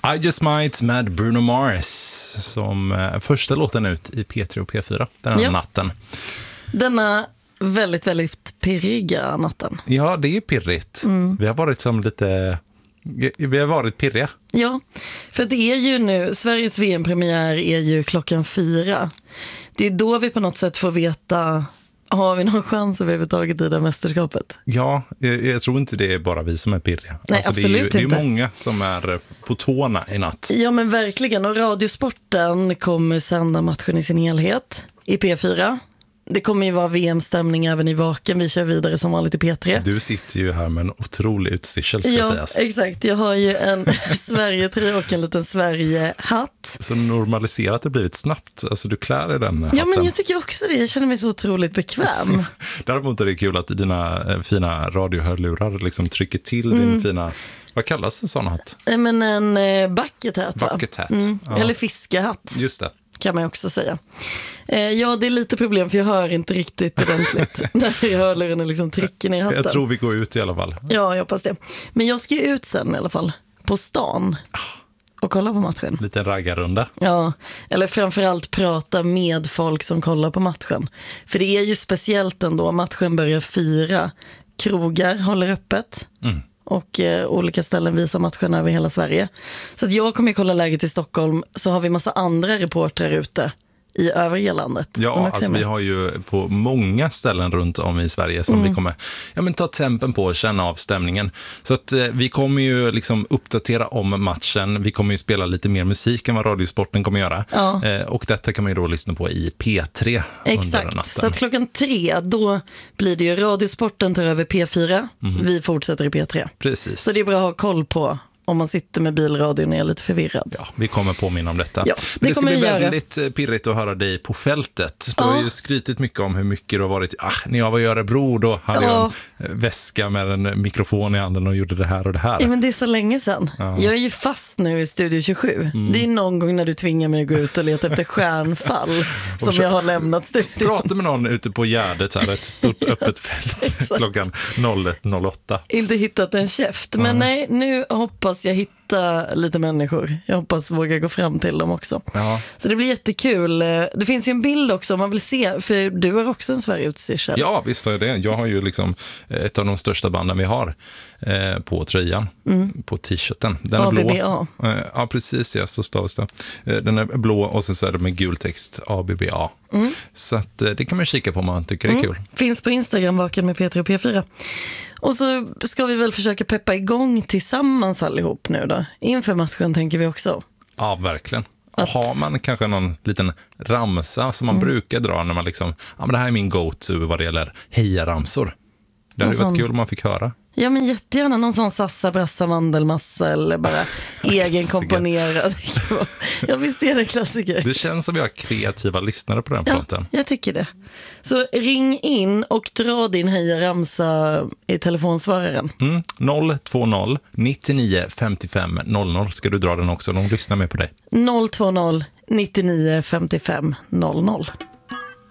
I Just Might med Bruno Mars som första låten ut i P3 och P4 den här natten. Denna väldigt, väldigt pirriga natten. Ja, det är pirrigt. Vi har varit pirriga. Ja, för det är ju nu, Sveriges VM-premiär är ju 4:00. Det är då vi på något sätt får veta, har vi någon chans överhuvudtaget i det mästerskapet? Ja, jag tror inte det är bara vi som är pirriga. Nej, alltså absolut det är inte. Många som är på tårna i natt. Ja, men verkligen. Och Radiosporten kommer sända matchen i sin helhet i P4. Det kommer ju vara VM-stämning även i Vaken. Vi kör vidare som vanligt i P3. Du sitter ju här med en otrolig utstyrsel, ska sägas. Ja, exakt. Jag har ju en Sverige-tröja och en liten Sverige-hatt. Så normaliserat det blivit snabbt. Alltså du klär i den hatten. Ja, men jag tycker också det. Jag känner mig så otroligt bekväm. Däremot är det kul att dina fina radiohörlurar liksom trycker till din fina... Vad kallas en sån hatt? Men en bucket hat, va? Bucket hat. Ja. Eller fiskehatt. Just det. Kan man också säga. Ja, det är lite problem för jag hör inte riktigt ordentligt när hörluren liksom trycker ner hatten. Jag tror vi går ut i alla fall. Ja, jag hoppas det. Men jag ska ju ut sen i alla fall på stan och kolla på matchen. Lite raggarrunda. Ja, eller framförallt prata med folk som kollar på matchen. För det är ju speciellt ändå. Matchen börjar 4. Krogar håller öppet. Och olika ställen visar matchen över hela Sverige. Så att jag kommer kolla läget i Stockholm, så har vi massa andra reportrar ute i övriga landet. Ja, alltså vi har ju på många ställen runt om i Sverige som vi kommer ta tempen på och känna av stämningen. Så att vi kommer ju liksom uppdatera om matchen. Vi kommer ju spela lite mer musik än vad Radiosporten kommer göra. Ja. Och detta kan man ju då lyssna på i P3 under natten. Så att 3:00 då blir det ju Radiosporten tar över P4. Vi fortsätter i P3. Precis. Så det är bra att ha koll på om man sitter med bilradion och är lite förvirrad. Ja, vi kommer påminna om detta. Ja, men det ska bli väldigt pirrigt att höra dig på fältet. Du har ju skrytit mycket om hur mycket du har varit. När jag var i Örebro då hade jag en väska med en mikrofon i handen och gjorde det här och det här. Ja, men det är så länge sedan. Ja. Jag är ju fast nu i Studio 27. Det är någon gång när du tvingar mig att gå ut och leta efter stjärnfall som jag har lämnat studion. Prata med någon ute på Gärdet här, ett stort öppet fält klockan 01.08. Inte hittat en käft, men nej, nu hoppas jag hitta lite människor. Jag hoppas våga gå fram till dem också. Ja. Så det blir jättekul. Det finns ju en bild också om man vill se, för du har också en Sverige-utstyrsel. Ja, visst har jag det. Jag har ju liksom ett av de största banden vi har på tröjan, på t-shirten. Den är ABBA. Blå. Ja, precis, ja, så stavas det. Den är blå och så är det med gul text, ABBA. Så att, det kan man kika på om man tycker det är kul. Finns på Instagram, Vaken med P3 och P4. Och så ska vi väl försöka peppa igång tillsammans allihop nu då. Inför matchen tänker vi också. Ja, verkligen. Har man kanske någon liten ramsa som man brukar dra när man liksom, men det här är min go-to vad det gäller hejaramsor. Det hade varit kul om man fick höra. Ja, men jättegärna någon sån sassa, brassa, mandelmassa eller bara egenkomponerad. Ja, visst är det klassiker. Det känns som vi har kreativa lyssnare på den fronten. Ja, jag tycker det. Så ring in och dra din hejaramsa i telefonsvararen. 020 99 55 00 ska du dra den också. De lyssnar med på dig. 020 99 55 00.